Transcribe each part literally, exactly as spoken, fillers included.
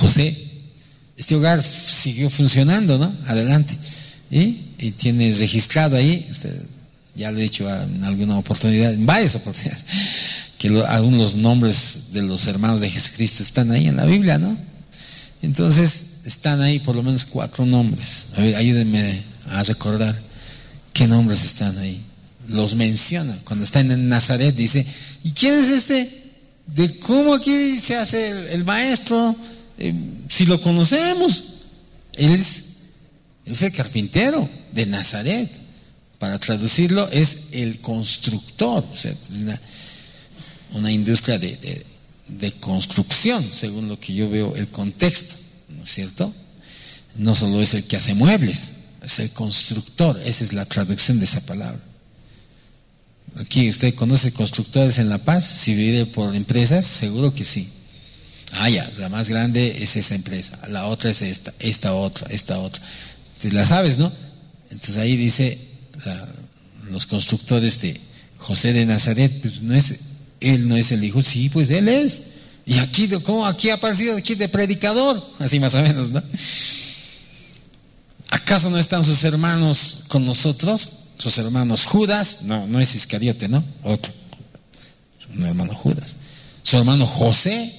José. Este hogar siguió funcionando, ¿no? Adelante. ¿Y? Y tiene registrado ahí, usted ya lo he dicho en alguna oportunidad, en varias oportunidades, que lo, algunos nombres de los hermanos de Jesucristo están ahí en la Biblia, ¿no? Entonces, están ahí por lo menos cuatro nombres. A ver, ayúdenme a recordar qué nombres están ahí. Los menciona. Cuando está en Nazaret dice, ¿y quién es este? ¿De cómo aquí se hace el, el maestro? Eh, si lo conocemos. Él es, es el carpintero de Nazaret. Para traducirlo, es el constructor. O sea, una, una industria de, de, de construcción, según lo que yo veo el contexto, ¿no es cierto? No solo es el que hace muebles, es el constructor. Esa es la traducción de esa palabra. Aquí usted conoce constructores en La Paz, si vive por empresas, seguro que sí. Ah, ya, la más grande es esa empresa, la otra es esta, esta otra, esta otra. Te la sabes, ¿no? Entonces ahí dice la, los constructores de José de Nazaret, pues no es, él no es el hijo, sí, pues él es. Y aquí, ¿cómo aquí ha aparecido aquí de predicador? Así más o menos, ¿no? ¿Acaso no están sus hermanos con nosotros? Sus hermanos Judas, no, no es Iscariote, ¿no? Otro, un hermano Judas. Su hermano José,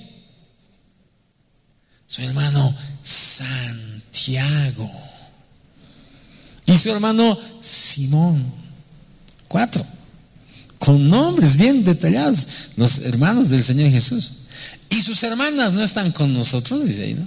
su hermano Santiago y su hermano Simón. Cuatro, con nombres bien detallados, los hermanos del Señor Jesús. Y sus hermanas no están con nosotros, dice ahí, ¿no?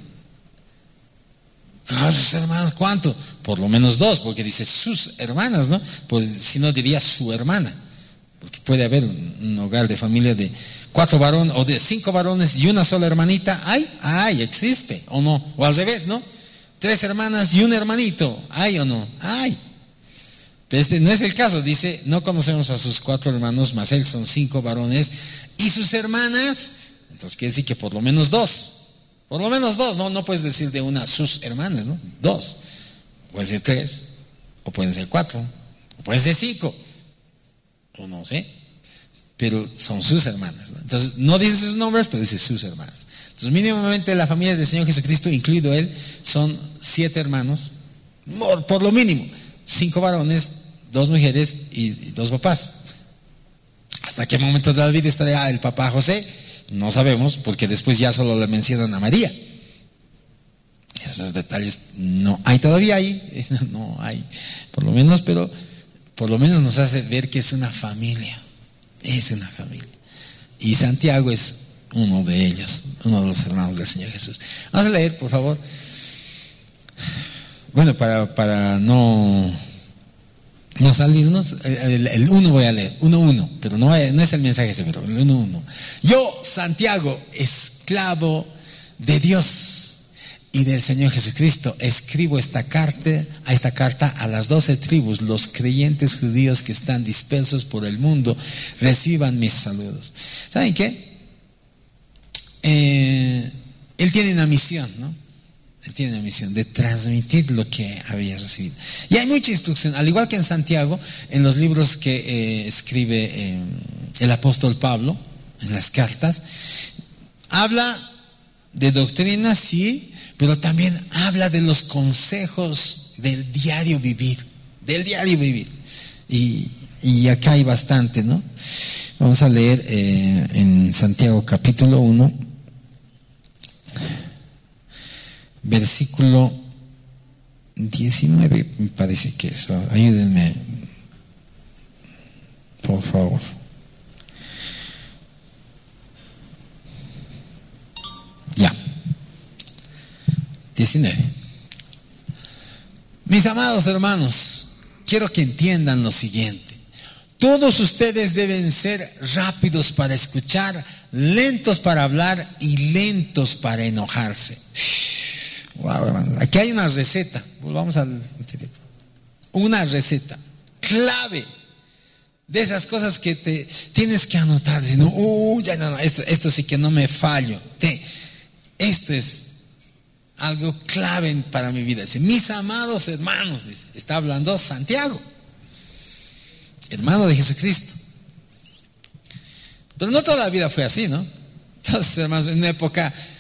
Ah, sus hermanas, ¿cuánto? Por lo menos dos, porque dice sus hermanas, ¿no? Pues si no diría su hermana, porque puede haber un, un hogar de familia de cuatro varones o de cinco varones y una sola hermanita. ¿Hay? Hay, existe, ¿o no? O al revés, ¿no? Tres hermanas y un hermanito. ¿Hay o no? Hay. Pero este no es el caso. Dice, no conocemos a sus cuatro hermanos, más él son cinco varones y sus hermanas. Entonces quiere decir que por lo menos dos. Por lo menos dos, no, no puedes decir de una sus hermanas, ¿no? Dos. Puede ser tres, o pueden ser cuatro, o pueden ser cinco, o no sé. Pero son sus hermanas, ¿no? Entonces no dice sus nombres, pero dice sus hermanas. Entonces mínimamente la familia del Señor Jesucristo, incluido él, son siete hermanos, por, por lo mínimo, cinco varones, dos mujeres y, y dos papás. ¿Hasta qué momento de la vida estará el papá José? No sabemos, porque después ya solo le mencionan a María. Esos detalles no hay todavía ahí, no hay, por lo menos, pero por lo menos nos hace ver que es una familia, es una familia. Y Santiago es uno de ellos, uno de los hermanos del Señor Jesús. Vamos a leer, por favor. Bueno, para, para no, no salirnos, el, el uno voy a leer, uno uno, pero no, no es el mensaje ese, pero el uno uno. Yo, Santiago, esclavo de Dios y del Señor Jesucristo, escribo esta carta, a esta carta a las doce tribus, los creyentes judíos que están dispersos por el mundo, reciban mis saludos. ¿Saben qué? Eh, él tiene una misión, ¿no? Él tiene una misión de transmitir lo que había recibido. Y hay mucha instrucción, al igual que en Santiago, en los libros que eh, escribe eh, el apóstol Pablo, en las cartas, habla de doctrina, sí, pero también habla de los consejos del diario vivir, del diario vivir. Y, y acá hay bastante, ¿no? Vamos a leer eh, en Santiago capítulo uno, versículo diecinueve, me parece que eso. Ayúdenme, por favor. Ya. diecinueve. Mis amados hermanos, quiero que entiendan lo siguiente. Todos ustedes deben ser rápidos para escuchar, lentos para hablar y lentos para enojarse. Wow, hermano. Aquí hay una receta. Volvamos al anterior. Una receta clave de esas cosas que te tienes que anotar. Si no, uh, ya no, no, esto, esto sí que no me fallo. Te, esto es algo clave para mi vida. Dice, mis amados hermanos, dice, está hablando Santiago, hermano de Jesucristo. Pero no toda la vida fue así, ¿no? Entonces, hermanos, en una época